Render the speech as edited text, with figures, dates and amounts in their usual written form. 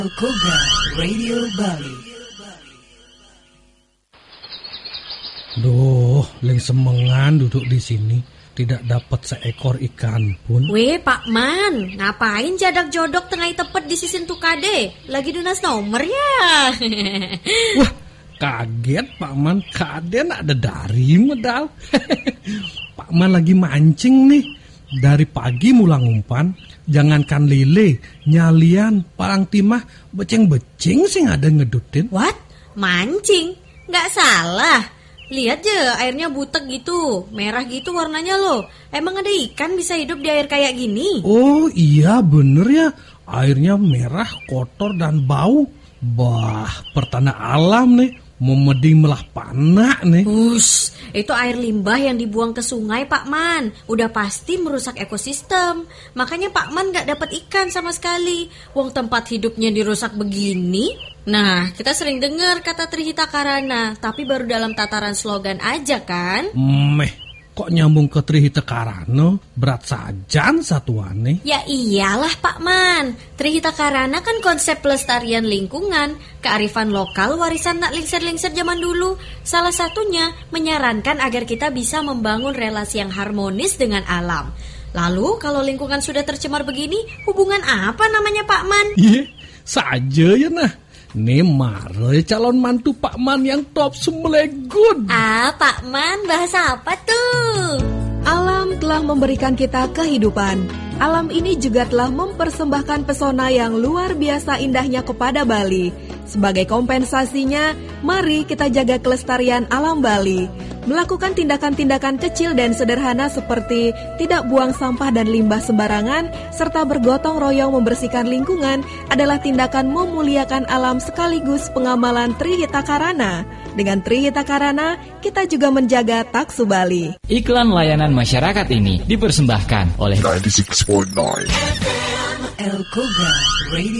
Koga Radio Bali. Duh, leng semengan duduk di sini, tidak dapat seekor ikan pun. Weh, Pak Man, ngapain jadak jodok tengah tepet di sisin tukade? Lagi dunas nomor ya? Wah, kaget Pak Man, kaden ada dari medal. Pak Man lagi mancing nih. Dari pagi mulang umpan, jangankan lele, nyalian, palang timah, beceng-beceng sih ada ngedutin. What? Mancing? Nggak salah. Lihat aja airnya butek gitu, merah gitu warnanya loh. Emang ada ikan bisa hidup di air kayak gini? Oh iya bener ya, airnya merah, kotor dan bau. Bah, pertanda alam nih, memeding melah panak nih. Ush, itu air limbah yang dibuang ke sungai Pak Man. Udah pasti merusak ekosistem. Makanya Pak Man gak dapat ikan sama sekali. Wong tempat hidupnya dirusak begini. Nah, kita sering dengar kata Trihita Karana, tapi baru dalam tataran slogan aja kan? Kok nyambung ke Trihita Karana? Berat sajan satuannya. Ya iyalah Pak Man. Trihita Karana kan konsep pelestarian lingkungan, kearifan lokal, warisan nak lingser-lingser zaman dulu. Salah satunya menyarankan agar kita bisa membangun relasi yang harmonis dengan alam. Lalu kalau lingkungan sudah tercemar begini, hubungan apa namanya Pak Man? Saja ya nah. Nih mare calon mantu Pak Man yang top semelegun. Pak Man, bahasa apa tuh? Alam telah memberikan kita kehidupan. Alam ini juga telah mempersembahkan pesona yang luar biasa indahnya kepada Bali. Sebagai kompensasinya, mari kita jaga kelestarian alam Bali. Melakukan tindakan-tindakan kecil dan sederhana seperti tidak buang sampah dan limbah sembarangan, serta bergotong royong membersihkan lingkungan adalah tindakan memuliakan alam sekaligus pengamalan Trihita Karana. Dengan Trihita Karana, kita juga menjaga taksu Bali. Iklan layanan masyarakat ini dipersembahkan oleh 96.9 El Koga Radio